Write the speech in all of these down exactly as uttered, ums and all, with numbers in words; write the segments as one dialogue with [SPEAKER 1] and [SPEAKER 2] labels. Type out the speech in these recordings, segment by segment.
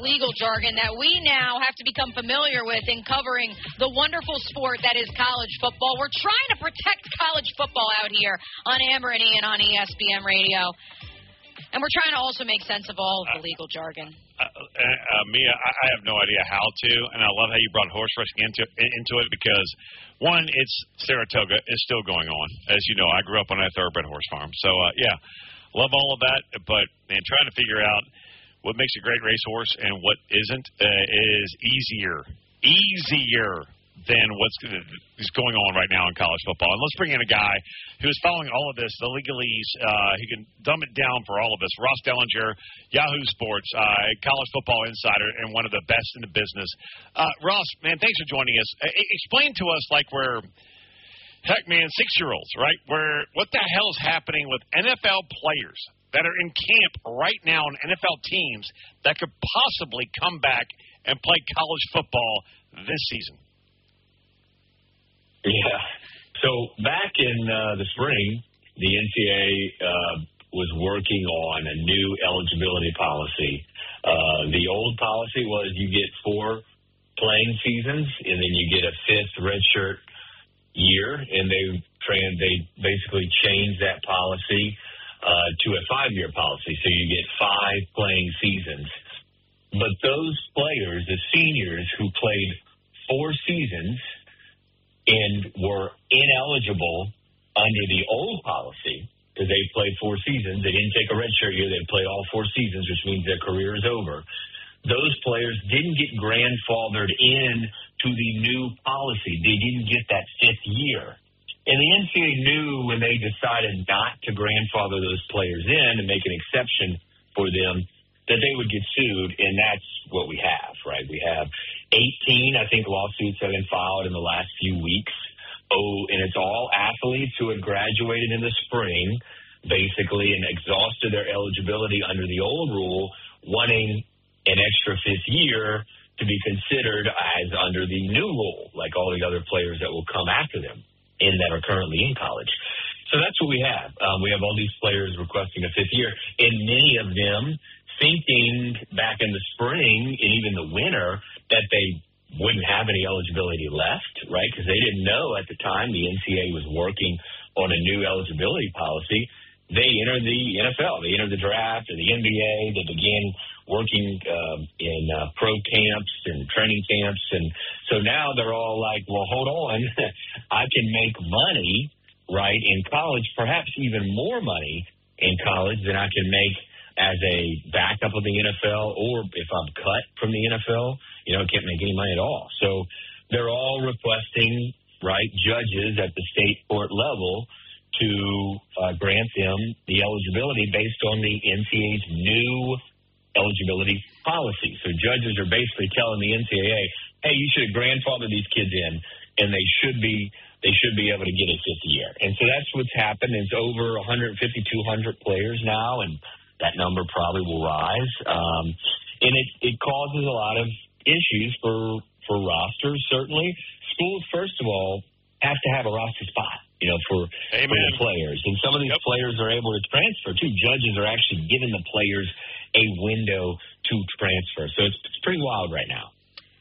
[SPEAKER 1] legal jargon that we now have to become familiar with in covering the wonderful sport that is college football. We're trying to protect college football out here on Amber and Ian on E S P N Radio. And we're trying to also make sense of all of the legal jargon.
[SPEAKER 2] Uh, uh, uh, Mia, I, I have no idea how to, and I love how you brought horse racing into, into it because, one, it's Saratoga. It's still going on. As you know, I grew up on a thoroughbred horse farm. So, uh, yeah, love all of that. But, man, trying to figure out what makes a great racehorse and what isn't uh, is easier, easier than what's is going on right now in college football. And let's bring in a guy who is following all of this, the legalese, uh, who can dumb it down for all of us. Ross Dellenger, Yahoo Sports, uh, college football insider, and one of the best in the business. Uh, Ross, man, thanks for joining us. Uh, explain to us, like, we're, heck, man, six-year-olds, right? Where what the hell is happening with N F L players that are in camp right now on N F L teams that could possibly come back and play college football this season?
[SPEAKER 3] Yeah. So back in uh, the spring, the N C A A uh, was working on a new eligibility policy. Uh, the old policy was you get four playing seasons, and then you get a fifth redshirt year, and they tran they basically changed that policy uh, to a five-year policy. So you get five playing seasons. But those players, the seniors who played four seasons and were ineligible under the old policy, because they played four seasons. They didn't take a redshirt year. They played all four seasons, which means their career is over. Those players didn't get grandfathered in to the new policy. They didn't get that fifth year. And the N C A A knew when they decided not to grandfather those players in and make an exception for them that they would get sued, and that's what we have, right? We have eighteen, I think, lawsuits have been filed in the last few weeks. Oh, and it's all athletes who had graduated in the spring, basically, and exhausted their eligibility under the old rule, wanting an extra fifth year to be considered as under the new rule, like all the other players that will come after them and that are currently in college. So that's what we have. Um, we have all these players requesting a fifth year, and many of them thinking back in the spring and even the winter that they wouldn't have any eligibility left, right? Because they didn't know at the time the N C A A was working on a new eligibility policy. They entered the N F L. They entered the draft or the N B A. They began working uh, in uh, pro camps and training camps. And so now they're all like, well, hold on. I can make money, right, in college, perhaps even more money in college than I can make as a backup of the N F L, or if I'm cut from the N F L, you know, I can't make any money at all. So they're all requesting, right, judges at the state court level to uh, grant them the eligibility based on the N C A A's new eligibility policy. So judges are basically telling the N C A A, hey, you should grandfather these kids in, and they should be they should be able to get a fifth year. And so that's what's happened. It's over one fifty, two hundred players now, and that number probably will rise. Um, and it, it causes a lot of issues for, for rosters, certainly. Schools, first of all, have to have a roster spot, you know, for, for the players. And some of these yep. players are able to transfer, too. Judges are actually giving the players a window to transfer. So it's, it's pretty wild right now.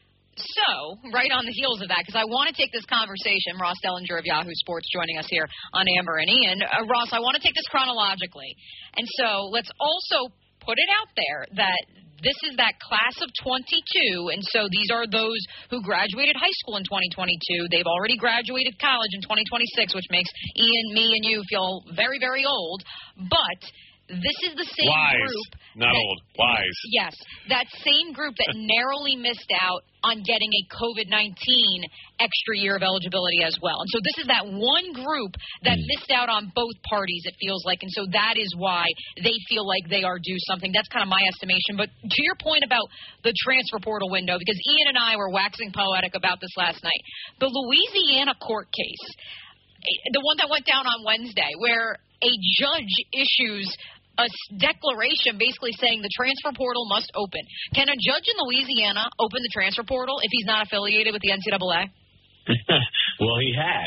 [SPEAKER 1] So, right on the heels of that, because I want to take this conversation, Ross Dellenger of Yahoo Sports joining us here on Amber and Ian. Uh, Ross, I want to take this chronologically. And so let's also put it out there that this is that class of twenty-two, and so these are those who graduated high school in twenty twenty-two. They've already graduated college in twenty twenty-six, which makes Ian, me, and you feel very, very old. But this is the same
[SPEAKER 2] Wise.
[SPEAKER 1] group.
[SPEAKER 2] Not
[SPEAKER 1] that,
[SPEAKER 2] old. Wise.
[SPEAKER 1] Yes. That same group that narrowly missed out on getting a COVID nineteen extra year of eligibility as well. And so this is that one group that missed out on both parties, it feels like. And so that is why they feel like they are due something. That's kind of my estimation. But to your point about the transfer portal window, because Ian and I were waxing poetic about this last night, the Louisiana court case, the one that went down on Wednesday, where a judge issues a declaration basically saying the transfer portal must open. Can a judge in Louisiana open the transfer portal if he's not affiliated with the N C double A?
[SPEAKER 3] Well, he has.